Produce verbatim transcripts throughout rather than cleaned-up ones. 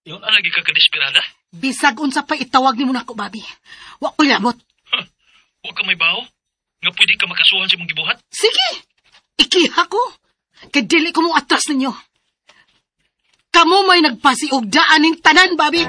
Yun ang lagi ka kadesperada? Bisag unsa pa itawag ni mo na ako, Bobby. Wa ko labot. Huh. Huwag ka may baho? Nga pwede ka makasuhan sa mong gibuhat? Sige! Ikiha ko. Kay dili ko mo atras ninyo. Kamu may nagpasiugdaan ng tanan, Bobby.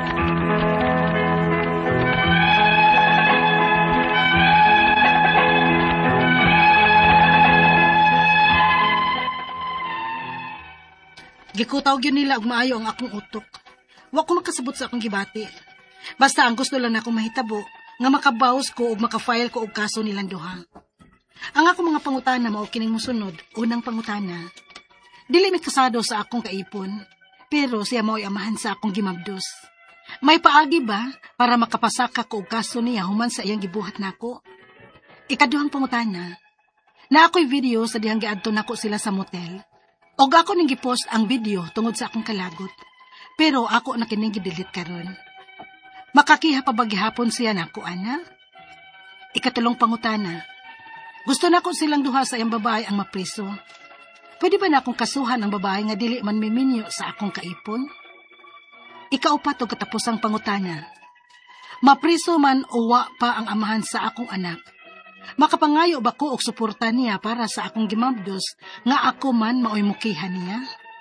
Gikutaw yun nila og maayo ang akong utok. Wa ko makasabot sa akong gibati. Basta ang gusto lang na akong mahitabo, nga makabaws ko o makafile ko og kaso nilang duha. Ang akong mga pangutana mao kining mosunod, unang pangutana. Dili mi kasado sa akong kaipon, pero siya mao'y amahan sa akong gimabdos. May paagi ba para makapasaka ko og kaso niya human sa iyang gibuhat nako? Ikaduhang pangutana. Na ako'y video sa dihang giadto nako sila sa motel. Og ako ning gipost ang video tungod sa akong kalagot. Pero ako na kining gidelete karon. Makakiha pa ba gihapon siya nako, ana? Ikatulong pangutana. Gusto nako silang duha sa iyang babae ang mapriso. Pwede ba na akong kasuhan ang babae nga dili man miminyo sa akong kaipon? Ikaupat o katapusang pangutana. Mapriso man o wa pa ang amahan sa akong anak. Makapangayo ba ko og suporta niya para sa akong gimabdos nga ako man maoy mukihan niya?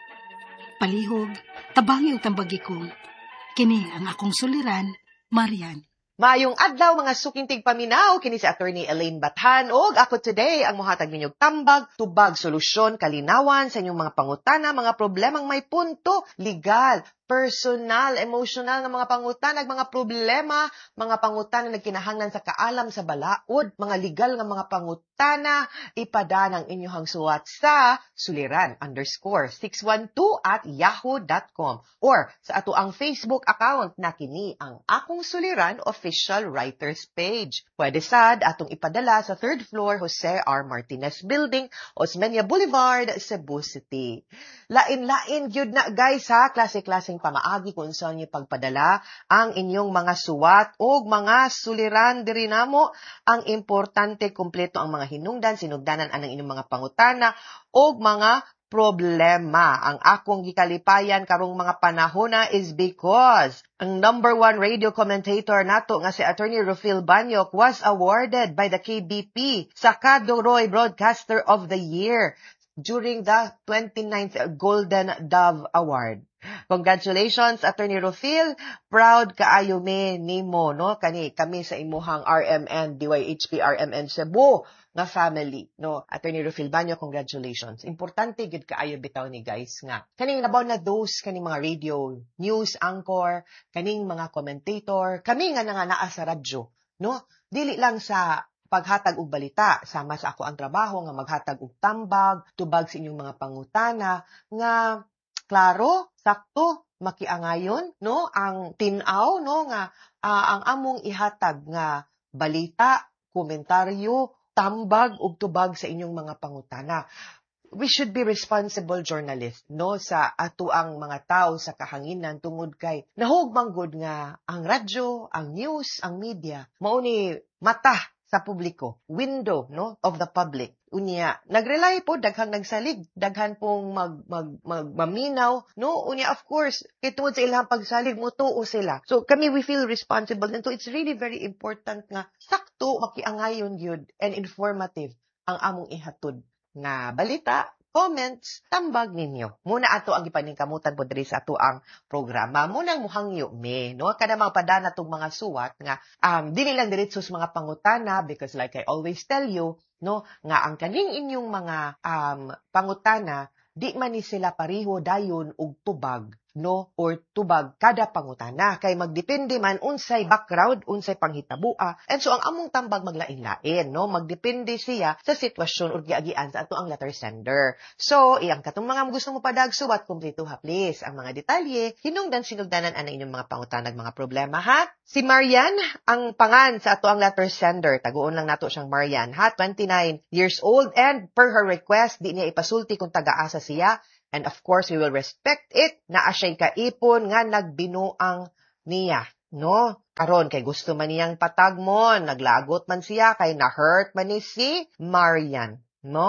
Palihog, tabangi og tambagi ko. Kini ang akong suliran, Marian. Maayong adlaw mga sukintig paminaw, kini si Attorney Elaine Bathan og ako today ang mohatag ninyong tambag, tubag, solusyon, kalinawan sa inyong mga pangutana, mga problemang may punto, legal, personal, emotional nga mga pangutana, mga problema, mga pangutana na nagkinahanglan sa kaalam sa balaod, mga legal nga mga pangutana, ipada ng inyong suwat sa suliran underscore six one two at yahoo dot com or sa ato ang Facebook account na kini ang Akong Suliran Official Writers Page. Pwede sad atong ipadala sa third floor Jose R. Martinez Building, Osmeña Boulevard, Cebu City. Lain-lain gyud na guys ha, klase-klaseng pamaagi kung saan niyo pagpadala ang inyong mga suwat o mga suliran diri namo. Ang importante, kumpleto ang mga hinungdan, sinugdanan anang inyong mga pangutana o mga problema. Ang akong gikalipayan karong mga panahona is because ang number one radio commentator nato nga si Attorney Rufil Banyok was awarded by the K B P sa Kadoroy Broadcaster of the Year during the twenty-ninth Golden Dove Award. Congratulations, Attorney Rufil. Proud kaayo me nimo, no? Kani kami sa imuhang R M N, D Y H P R M N Cebu nga family, no? Attorney Rufil Banyo, congratulations. Importante gid kaayo bitaw ni guys nga. Kaning nabaw na those kaning mga radio news anchor, kaning mga commentator, kami nga nga naa sa radyo, no? Dili lang sa paghatag og balita, sama sa ako ang trabaho nga maghatag og tambag, tubag sa inyong mga pangutana nga klaro, sakto, makiangayon, no? Ang tinaw, no? Nga uh, ang among ihatag nga balita, komentaryo, tambag ug tubag sa inyong mga pangutana. We should be responsible journalists, no? Sa ato ang mga tao sa kahanginan tungod kay nahugmang gud nga ang radyo, ang news, ang media mao ni mata sa publiko, window, no, of the public. Unya, nagrely po, daghang nagsalig, daghan pong mag, mag, mag, maminaw, no? Unya, of course, kay tungod sa ilang pagsalig, mutuo sila. So, kami, we feel responsible. And so, it's really very important nga, sakto, makiangayon yun, and informative, ang among ihatod nga balita, comments, tambag ninyo. Muna ato ang ipaningkamutan po diri sa ato ang programa. Munang muhangyo me, no? Kada mga padana tong mga suwat nga um dili lang diretso sa mga pangutana because like I always tell you, no, nga ang kaning inyong mga um pangutana di man ni sila pareho dayon og tubag, no, or tubag kada pangutana kay magdepende man unsay background, unsay panghitabua, and so ang among tambag maglain-lain, no, magdepende siya sa sitwasyon or giagian sa ato ang letter sender. So iyang katong mga gusto mo padag suwat kumpleto ha please ang mga detalye hinungdan sinugdanan ana inyong mga pangutanag mga problema ha. Si Marian ang pangan sa ato ang letter sender, taguon lang nato siyang Marian ha, twenty-nine years old, and per her request di niya ipasulti kung taga-asa siya. And of course, we will respect it na asya'y kaipon nga nagbinuang niya, no? Karon kay gusto man niyang patagmon, naglagot man siya, kay na-hurt man ni si Marian, no?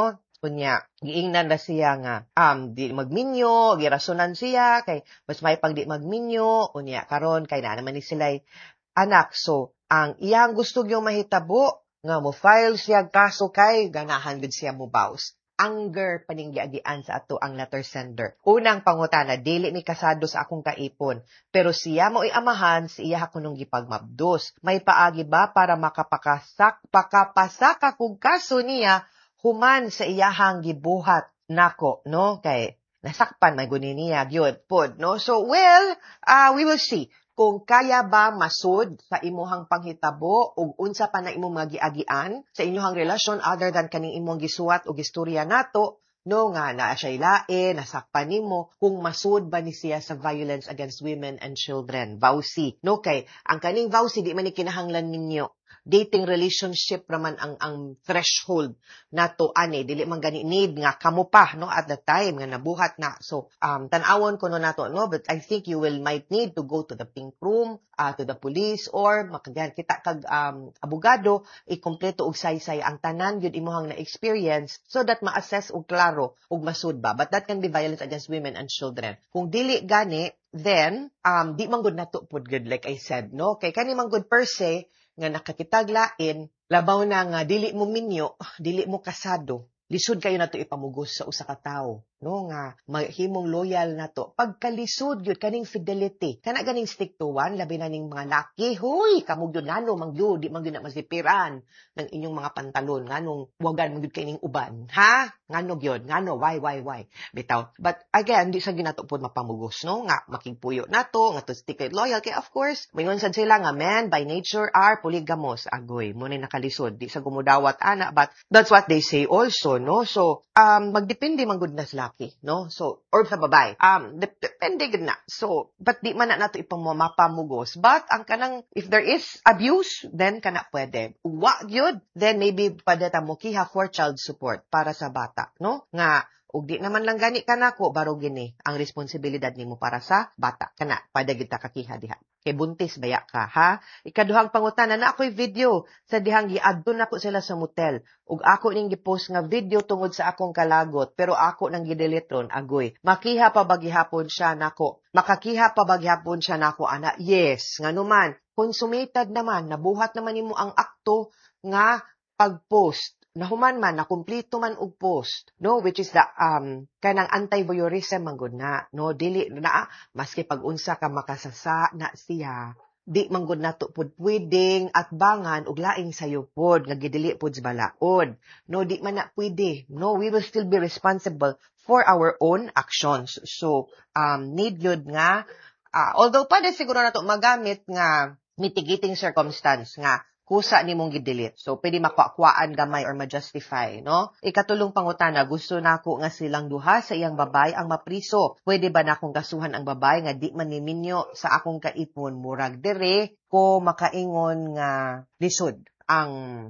Kunya, giingnan na siya nga, um, di magminyo, girasunan siya, kay mas may pag di magminyo, unya, karon kay na naman ni sila'y anak. So, ang iyang gusto yung mahitabo, nga mo file siya kaso kay, ganahan gud siya mo baws. Anger paninggiagian sa ato ang letter sender. Unang pangutana, dili mi kasado sa akong kaipon, pero siya mo amahan, siya kunong gipagmabdos. May paagi ba para makapakasak, pakapasaka kung kaso niya, human sa iyahang gibuhat nako, no? Kay nasakpan may guni niya gyud pod, no? So well, uh, we will see kung kaya ba masud sa imuhang panghitabo ug unsa pa na imong magiagian sa inyong relasyon other than kaning imong gisuwat og istorya nato, no, nga naa siya ilain, nasakpan nimo, kung masud ba ni siya sa violence against women and children, vowsy, no? Kay ang kaning vowsy di man ni kinahanglan ninyo dating relationship raman ang ang threshold nato ani, dili man gani need nga kamo pa, no, at the time nga nabuhat na. So um tan-awon ko no nato, no, but I think you will might need to go to the pink room, uh, to the police, or makagyan kita kag um abogado ikompleto og saysay ang tanan gyud imuhang na experience so that ma-assess og klaro og masud ba. But that can be violence against women and children. Kung dili gani, then um di man gud nato pud good, like I said, no, kay kani man gud per se nga nakakitaglain, labaw na nga dili mo minyo, dili mo kasado, lisod kayo nato ipamugos sa usa ka tawo, no, nga mahimong loyal nato. Pagkalisod gyud kaning fidelity, kana ganing stick to one, labi na ning mga laki, huy, kamog gyud ngano man gyud di man gyud na masipiran ng inyong mga pantalon, nganong wagan man gyud kay ning uban, ha? Ngano gyud, ngano, why why why bitaw. But again, di sa ginato pod mapamugos, no, nga makigpuyo nato nga to stick it loyal. Kay of course mayon sad sila nga men by nature are polygamous, agoy mo ni nakalisod di sa gumudawat ana, but that's what they say also, no. So um magdepende man gud na sa laki, no, so or sa babay, um dep- depende gud na. So but di man na nato ipamamapamugos, but ang kanang if there is abuse, then kana pwede wa gyud, then maybe pwede ta mo kiha for child support para sa bata, no, nga ug di naman lang gani kanako baro gini ang responsibilidad nimo para sa bata kana pwede gid ta kakiha diha kay buntis baya ka, ha. Ikaduhang pangutana, na ako'y video sa dihang giadto nako sila sa motel ug ako ning gipost nga video tungod sa akong kalagot, pero ako nang gidelete agoy. Makiha pa ba gihapon siya nako? Makakiha pa ba gihapon siya nako, ana? Yes, nganuman consummated naman, nabuhat naman nimo ang akto nga pag-post. Nahuman man, nakumpleto man og post, no, which is the um kanang anti-voyeurism man gud na, no, dili na maski pag-unsa ka makasasa na siya, di man gud nato pud pwedeng at bangan og laing sayo pod nga gidili pod sa balaod, no, di man na pwede, no, we will still be responsible for our own actions. So um need yun nga uh, although pwede siguro nato magamit nga mitigating circumstance nga kusa nimong gidelete. So, pwede makuakuaan gamay or ma-justify, no? Ikatulong pangutana, gusto nako nga silang duha sa iyang babay ang mapriso. Pwede ba na akong kasuhan ang babay nga di man niminyo sa akong kaipon? Murag dire ko makaingon nga lisod ang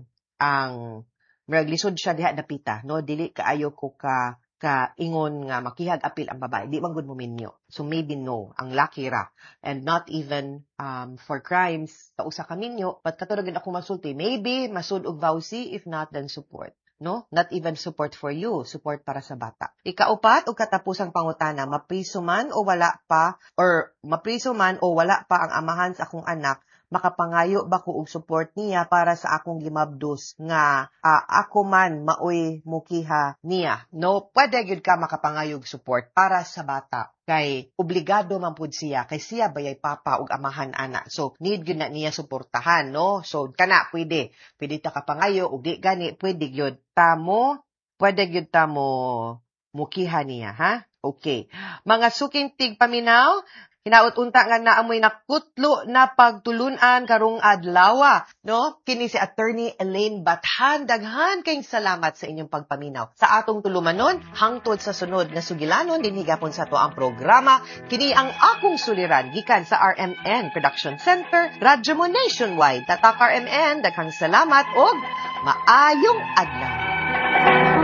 ang murag lisod siya diha dapita, no? Dili kaayo ko ka ka ingon nga makihag apil ang babae, di man gud mo minyo. So maybe no, ang lucky ra. And not even um for crimes sa usa ka minyo, but katulad gid ako masulti, maybe masud og vowsy, if not then support, no? Not even support for you, support para sa bata. Ikaupat og katapusang pangutana, mapriso man o wala pa or mapriso man o wala pa ang amahan sa akong anak, makapangayo ba ko og support niya para sa akong gimabdos nga uh, ako man maoy mukiha niya, no? Pwede gyud ka makapangayo og support para sa bata kay obligado man pud siya kay siya bayay papa ug amahan ana, so need gyud na niya suportahan, no? So kana pwede pwede ta kapangayo ug di gani pwede gyud ta mo pwede gyud ta mo mukiha niya, ha? Okay, mga suking tigpaminaw, hinaut-unta nga naamoy nakutlo na pagtulunan karong adlaw, no? Kini si Attorney Elaine Bathan. Daghan kayong salamat sa inyong pagpaminaw sa atong tulumanon hangtod sa sunod nga sugilanon dinhi gapon sa to ang programa. Kini ang akong suliran gikan sa R M N Production Center, Radyo mo Nationwide. Tatak R M N, daghang salamat og maayong adlaw.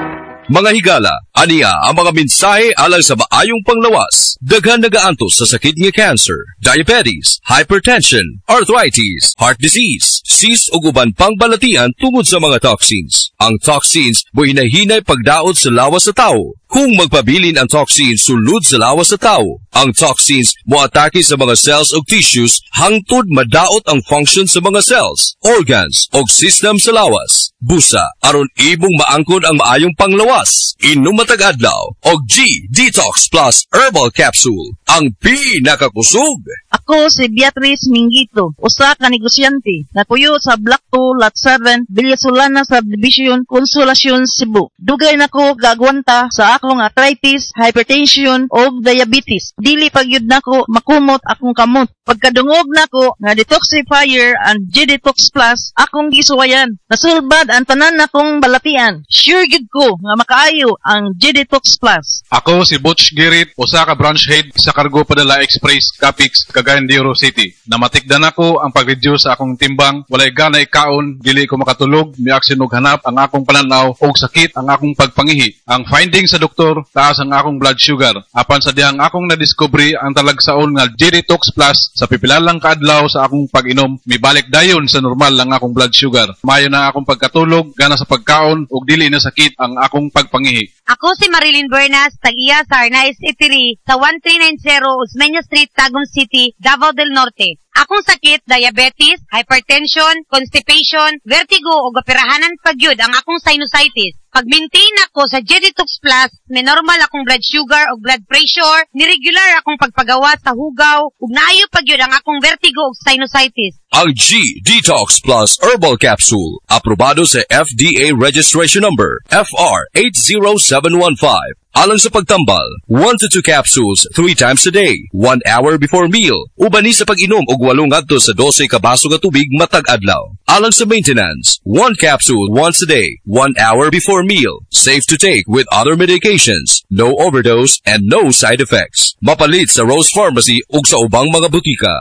Mga higala, aniya ang mga mensahe alang sa maayong panglawas. Daghan nagaantos sa sakit nga cancer, diabetes, hypertension, arthritis, heart disease, cyst ug uban pang balatian tungod sa mga toxins. Ang toxins mo'y hinahinay pagdaot sa lawas sa tao. Kung magpabilin ang toxins sulod sa lawas sa tao, ang toxins moatake sa mga cells o tissues hangtod madaot ang function sa mga cells, organs o system sa lawas. Busa aron ibong maangkod ang maayong panglawas. Inom matag adlaw og G Detox Plus Herbal Capsule, ang pinakakusog. Ako si Beatrice Mingito, usa ka negosyante, napuyo sa Block two, Lot seven, Villasolana Subdivision, Consolacion, Cebu. Dugay nako gagwanta sa akong arthritis, hypertension o diabetes. Dili pagyud nako makumot akong kamot. Pagkadungog nako nga detoxifier and G-Detox Plus, akong gisuwayan. Nasulbad ang tanan nakong balatian. Sure gid ko nga makaayo ang G-Detox Plus. Ako si Butch Girit, usa ka branch head sa Cargo Padala Express, Capix, Cagayan de Oro City. Namatikdan ako ang pag-reduce sa akong timbang, walay ganay kaon, dili ko makatulog, miaksin og hanap ang akong pananaw og sakit ang akong pagpangihi. Ang finding sa doktor, taas ang akong blood sugar. Apan sa diyang akong nadiskubre ang talagsaon nga G-Detox Plus, sa pipilalang kaadlaw sa akong pag-inom, mibalik dayon sa normal lang akong blood sugar. Mayo na akong pagkatulog, gana sa pagkaon, ug dili na sakit ang akong pagpangihi. Ako si Marilyn Bernas, tag-iya sa Arnaiz Eatery sa one three nine zero Osmeña Street, Tagum City, Davao del Norte. Akong sakit, diabetes, hypertension, constipation, vertigo o gapirahanan pagyud ang akong sinusitis. Pag-maintain ako sa G-Detox Plus, may normal akong blood sugar o blood pressure, ni-regular akong pagpagawa sa hugaw, ug naayo pagyud ang akong vertigo o sinusitis. Ang G-Detox Plus Herbal Capsule, aprobado sa F D A Registration Number F R eight zero seven one five. Alang sa pagtambal, one to two capsules three times a day, one hour before meal. Ubani sa pag-inom og walong ngadto sa dose ka baso nga tubig matag adlaw. Alang sa maintenance, one capsule once a day, one hour before meal. Safe to take with other medications, no overdose and no side effects. Mapalit sa Rose Pharmacy ug sa ubang mga butika.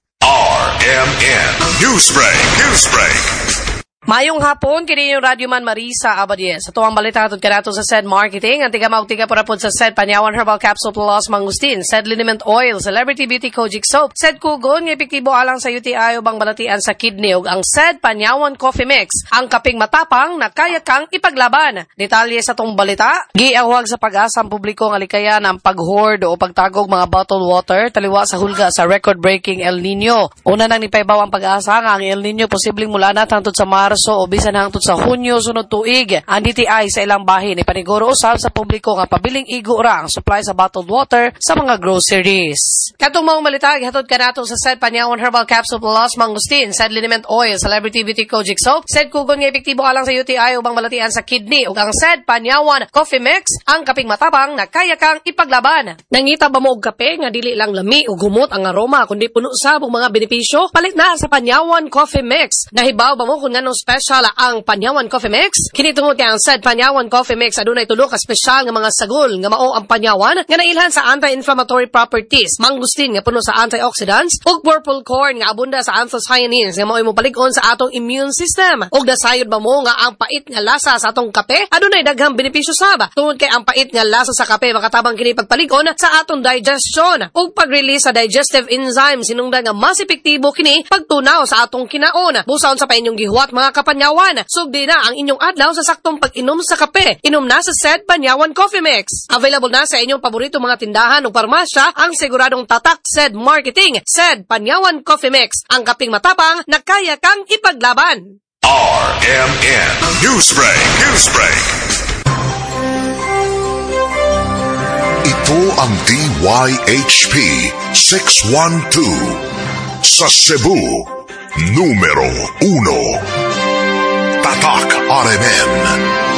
R M N Newsbreak, Newsbreak. Mayong hapon, kini yung Radio Man Marisa Abadies. Sa tuwang balita, atod ka nato sa S E D Marketing. Ang tiga maugtiga porapod sa S E D Panyawan Herbal Capsule Plus Mangustin, S E D Liniment Oil, Celebrity Beauty Kojic Soap, S E D Kugon, ng epektibo alang sa U T I o bang balatian sa kidney, ug ang S E D Panyawan Coffee Mix, ang kaping matapang na kaya kang ipaglaban. Detalye sa tong balita, giawag sa pag-asa ang publiko ng alikayan ang pag-hoard o pagtagog mga bottled water, taliwa sa hulga sa record-breaking El Nino. Una nang nipaibaw ang pag-asa nga ang El Nino posibleng mula na hangtod sa Marso o bisan hangtod sa Hunyo sunod tuig. Ang D T I sa ilang bahin ipaniguro usab sa publiko nga pabiling igo ra ang supply sa bottled water sa mga groceries. Katong mga balita gihatod kanato sa S E D Panyawan Herbal Capsule Plus Mangustin, S E D Liniment Oil, Celebrity Beauty Kojic Soap, S E D Kugon nga epektibo alang sa U T I ubang balatian sa kidney, ug ang S E D Panyawan Coffee Mix, ang kaping matapang na kaya kang ipaglaban. Nangita ba mo og kape nga dili lang lami ug humot ang aroma kundi puno sa mga benepisyo? Palit na sa Panyawan Coffee Mix. Nahibaw ba mo kung nganong special ang Panyawan Coffee Mix? Kini tungod kay ang S E D Panyawan Coffee Mix adunay tulo ka special nga mga sagol nga mao ang Panyawan nga nailhan sa anti-inflammatory properties, mangustin nga puno sa antioxidants, ug purple corn nga abunda sa anthocyanins nga mao mopalig-on sa atong immune system. Ug nasayod ba mo nga ang pait nga lasa sa atong kape adunay daghang benepisyo sab. Tungod kay ang pait nga lasa sa kape makatabang kini pagpalig-on sa atong digestion ug pag-release sa digestive enzymes sinungdan nga mas epektibo kini pagtunaw sa atong kinaon. Busaon sa pa inyong gihuwat mga kapanyawan, sugdi na ang inyong adlaw sa saktong pag-inom sa kape. Inom na sa S E D Panyawan Coffee Mix. Available na sa inyong paborito mga tindahan o parmasya ang siguradong tatak S E D Marketing. S E D Panyawan Coffee Mix, ang kaping matapang na kaya kang ipaglaban. R M N Newsbreak, Newsbreak. Ito ang D Y H P six one two sa Cebu, numero uno. Tatak R M N.